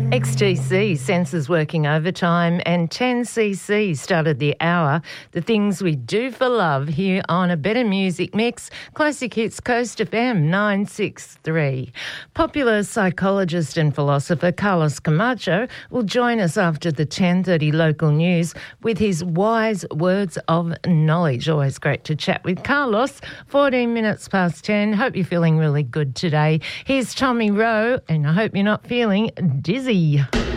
XGC, Sensors Working Overtime, and 10cc started the hour. The things we do for love here on A Better Music Mix. Classic Hits Coast FM 963. Popular psychologist and philosopher Carlos Camacho will join us after the 10:30 local news with his wise words of knowledge. Always great to chat with Carlos. 14 minutes past 10. Hope you're feeling really good today. Here's Tommy Rowe, and I hope you're not feeling dizzy.